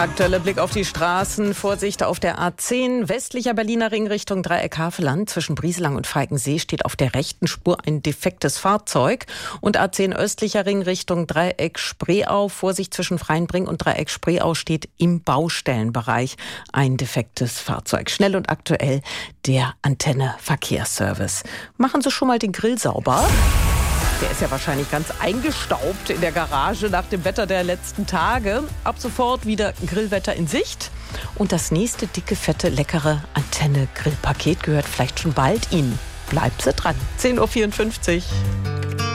Aktueller Blick auf die Straßen. Vorsicht auf der A10, westlicher Berliner Ring Richtung Dreieck Havelland. Zwischen Brieselang und Falkensee steht auf der rechten Spur ein defektes Fahrzeug. Und A10 östlicher Ring Richtung Dreieck Spreeau. Vorsicht zwischen Freienbring und Dreieck Spreeau steht im Baustellenbereich ein defektes Fahrzeug. Schnell und aktuell der Antenne Verkehrsservice. Machen Sie schon mal den Grill sauber. Der ist ja wahrscheinlich ganz eingestaubt in der Garage nach dem Wetter der letzten Tage. Ab sofort wieder Grillwetter in Sicht. Und das nächste dicke, fette, leckere Antenne-Grillpaket gehört vielleicht schon bald Ihnen. Bleibt Sie dran. 10.54 Uhr.